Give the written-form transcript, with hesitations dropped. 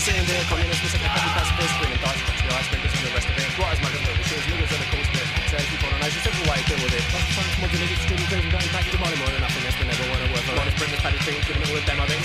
Sitting there, communists, missing the copy pacifist, bringing dice, touch the ice, members and the rest of it. Right as my little machines, niggas are the cool split. So keep on, it's a simple way to deal with it. Lots of times, modular, extremely crazy, going back to money more than nothing else, but never want to work for honest, bring this paddy thing, giving it all a demo.